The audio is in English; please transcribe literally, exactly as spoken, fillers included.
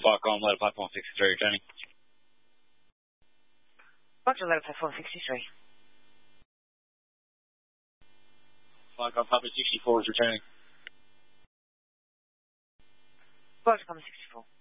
Falcon, letter platform sixty-three, returning. Roger, letter platform sixty-three. Falcon, Papa sixty-four is returning. Roger, Papa sixty-four.